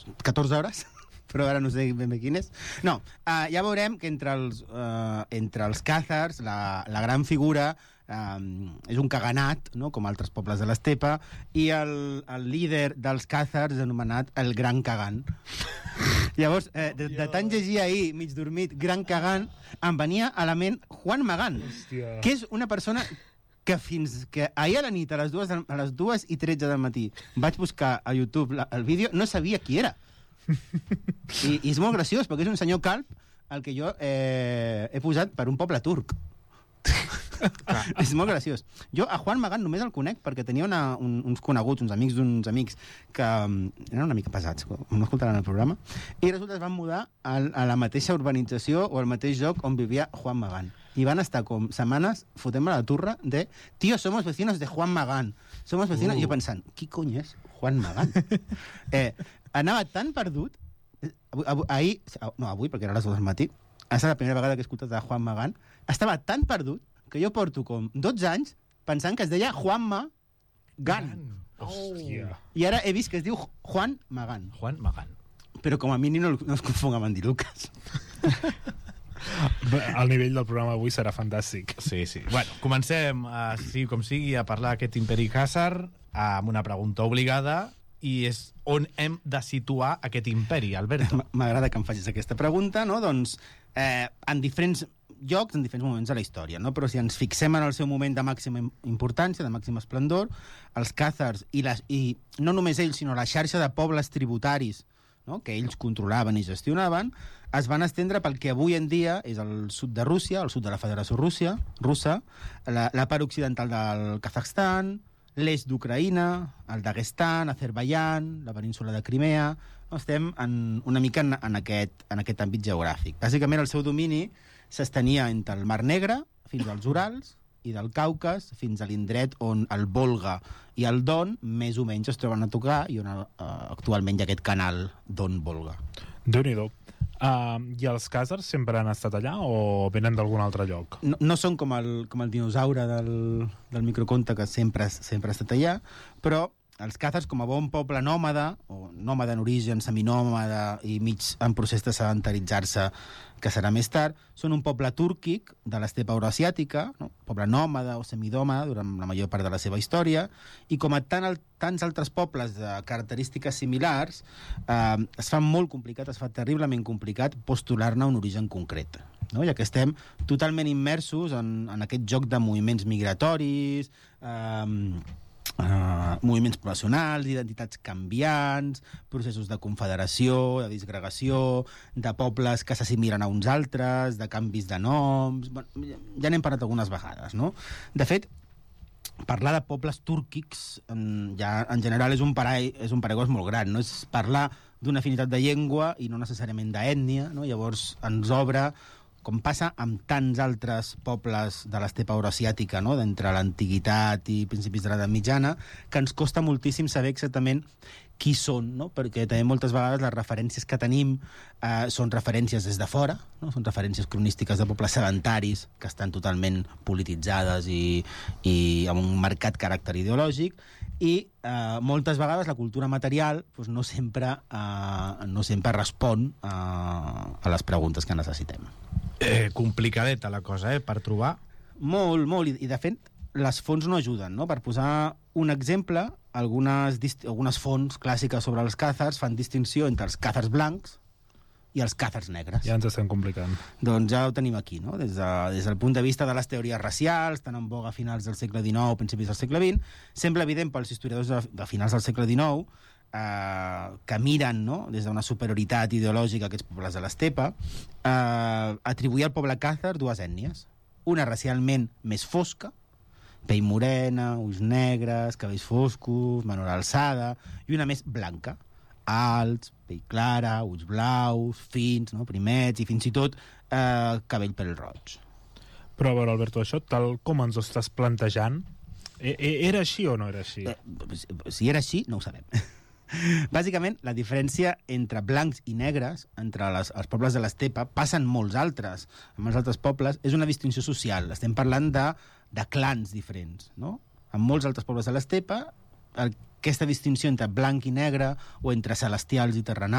14 hores, però ara no sé ben bé quin és. No, ja veurem que entre els càzars la gran figura és un caganat, no? Com altres pobles de l'estepa, i el líder dels càzars és anomenat el Gran Cagant. Llavors, de tant llegir ahir, mig dormit, Gran Cagant, em venia a la ment Juan Magán, que és una persona que fins que ahir a la nit, a les 2:13 del matí, vaig buscar a YouTube el vídeo, no sabia qui era. I és molt graciós, perquè és un senyor calb el que jo he posat per un poble turc. És molt graciós. Jo a Juan Magán només el conec perquè tenia uns coneguts, uns amics d'uns amics que eren una mica pesats, no escoltaran el programa, i resulta que es van mudar a la mateixa urbanització o al mateix lloc on vivia Juan Magán. I van estar com setmanes fotent-me la turra de tío, somos vecinos de Juan Magán. Somos vecinos... I jo pensant, qui cony és Juan Magán? Anava tan perdut... Avui, perquè era a les 2 del matí, ha estat la primera vegada que he escoltat a Juan Magán, estava tan perdut que jo porto com 12 anys pensant que es deia Juanma Gan. Hòstia. I ara he vist que es diu Juan Magán. Juan Magán. Però com a mínim no es confon amb Andy Lucas. El nivell del programa avui serà fantàstic. Sí. Bueno, comencem, com sigui, a parlar d'aquest imperi càsar amb una pregunta obligada, i és on hem de situar aquest imperi, Alberto. M'agrada que em facis aquesta pregunta, no? Doncs en diferents llocs, en diferents moments de la història, no? Però si ens fixem en el seu moment de màxima importància, de màxim esplendor, els càzars i no només ells, sinó la xarxa de pobles tributaris, no? Que ells controlaven i gestionaven, es van estendre pel que avui en dia és el sud de Rússia, el sud de la Federació Russa, la part occidental del Kazakhstan, l'est d'Ucraïna, el Daguestan, Azerbaiyán, la península de Crimea... Estem una mica en aquest àmbit geogràfic. Bàsicament, el seu domini s'estenia entre el Mar Negre fins als Urals i del Caucas fins a l'indret on el Volga i el Don més o menys es troben a tocar i on actualment hi ha aquest canal Don-Volga. Déu-n'hi-do. I els càsars sempre han estat allà o venen d'algun altre lloc? No són com el dinosaure del microconte que sempre ha estat allà, però els càzars, com a bon poble nòmada, o nòmada en origen, seminòmada i mig en procés de sedentaritzar-se, que serà més tard, són un poble túrquic de l'estepa euroasiàtica, no? Poble nòmada o semidòmada durant la major part de la seva història, i com a tants altres pobles de característiques similars, es fa molt complicat, es fa terriblement complicat postular-ne un origen concret. No? Ja que estem totalment immersos en aquest joc de moviments migratoris, moviments poblacionals, identitats canviants, processos de confederació, de disgregació, de pobles que s'assimilen a uns altres, de canvis de noms... Bueno, ja n'hem parlat algunes vegades, no? De fet, parlar de pobles túrquics ja en general és un paraigües molt gran, no? És parlar d'una afinitat de llengua i no necessàriament d'ètnia, no? Llavors ens obre, com passa amb tants altres pobles de l'estepa euroasiàtica, no? D'entre l'antiguitat i principis de l'edat mitjana, que ens costa moltíssim saber exactament qui són, no? Perquè també moltes vegades les referències que tenim són referències des de fora, no? Són referències cronístiques de pobles sedentaris que estan totalment polititzades i amb un marcat caràcter ideològic, i moltes vegades la cultura material doncs, no sempre respon a les preguntes que necessitem. Complicadeta la cosa, per trobar. Molt, i de fet les fonts no ajuden, no? Per posar un exemple, algunes fonts clàssiques sobre els càzars fan distinció entre els càzars blancs i els càzars negres. Ja ens estem complicant. Doncs ja ho tenim aquí, no? Des del punt de vista de les teories racials, tan en boga a finals del segle XIX, principis del segle XX, sembla evident pels historiadors de finals del segle XIX que miren, no? Des d'una superioritat ideològica a aquests pobles de l'estepa, atribuir al poble càzar dues ètnies. Una racialment més fosca, pell morena, ulls negres, cabells foscos, menor alçada, i una més blanca, alts, pell clara, ulls blaus, fins, no? Primets, i fins i tot cabell pèl roig. Però a veure, Alberto, això tal com ens ho estàs plantejant, era així o no era així? Si era així, no ho sabem. Bàsicament, la diferència entre blancs i negres, entre els pobles de l'estepa, passen molts altres. En molts altres pobles és una distinció social. Estem parlant de clans diferents, no? En molts altres pobles de l'estepa, aquesta distinció entre blanc i negre o entre celestials i terrenals